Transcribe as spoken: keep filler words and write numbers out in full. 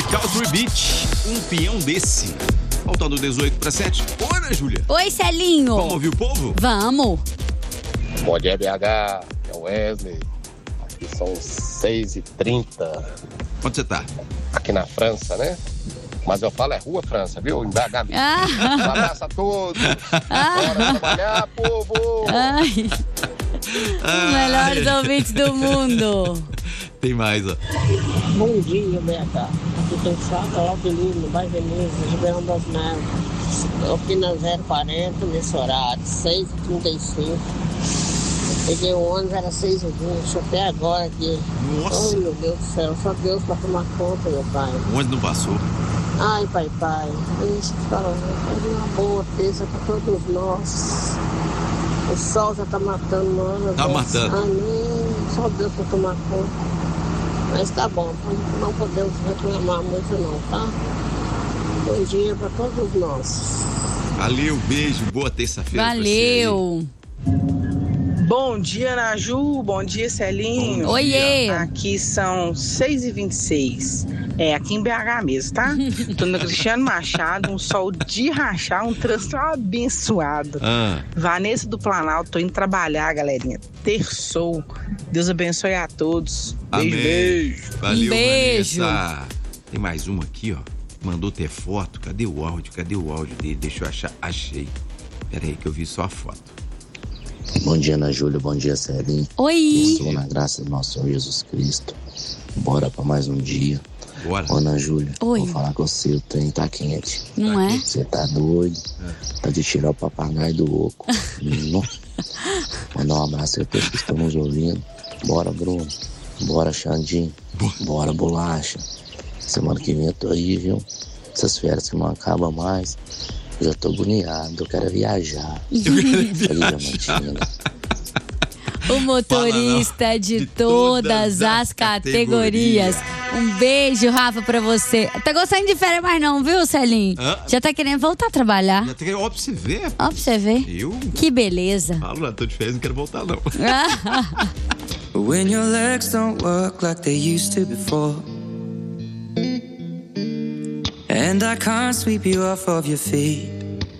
Calvary Beach, um peão desse. Faltando dezoito para sete. Oi, Ana Júlia. Oi, Celinho. Vamos ouvir o povo? Vamos. Bom dia, B H. É o Wesley. Aqui são seis e trinta. Onde você tá? Aqui na França, né? Mas eu falo é Rua França, viu? Em B H mesmo. Ah. Um abraço a todos. Ah. Bora trabalhar, povo. Ai. Os melhores ouvintes do mundo. Tem mais, ó. Bom dia, B H. Aqui tem Chaca, Laudelino, Vai Veneza, Ribeirão das Neves. Estou aqui na zero quarenta, nesse horário, seis e trinta e cinco. Peguei o ônibus, era seis e vinte, até agora aqui. Nossa. Oh, meu Deus do céu, só Deus para tomar conta, meu pai. O ônibus não passou. Ai, pai, pai, deixa eu falar, faz uma boa terça para todos nós. O sol já tá matando nós. Tá matando. Amém, só Deus para tomar conta. Mas tá bom, não podemos reclamar muito não, tá? Bom dia para todos nós. Valeu, beijo, boa terça-feira. Valeu. Bom dia, Ana Ju. Bom dia, Celinho. Oiê. Aqui são seis e vinte e seis. É, aqui em B H mesmo, tá? Tô no Cristiano Machado, um sol de rachar, um trânsito abençoado. Ah. Vanessa do Planalto, tô indo trabalhar, galerinha. Terçou. Deus abençoe a todos. Beijo, Amém. beijo. Valeu, Um beijo. Vanessa. Tem mais uma aqui, ó. Mandou ter foto. Cadê o áudio? Cadê o áudio dele? Deixa eu achar. Achei. Pera aí que eu vi só a foto. Bom dia, Ana Júlia. Bom dia, Celinho. Oi. Estou na graça do nosso Senhor Jesus Cristo. Bora para mais um dia. Bora. Ô, Ana Júlia, Oi. vou falar com você, o trem tá quente. Não é? Você tá doido? Tá de tirar o papagaio do oco. Não. Mandar um abraço a todos que estão nos ouvindo. Bora, Bruno. Bora, Xandinho. Bora, Bolacha. Semana que vem eu tô aí, viu? Essas férias que não acabam mais. Eu já tô agoniado, eu quero viajar. O motorista de, de todas, todas as categorias. categorias. Um beijo, Rafa, pra você. Tá gostando de férias mais não, viu, Celinho? Hã? Já tá querendo voltar a trabalhar? Já tá querendo, ó, pra você ver. Ó, pra você ver. Eu? Que beleza. Falo, não tô de férias, não quero voltar, não. When your legs don't work like they used to before, and I can't sweep you off of your feet,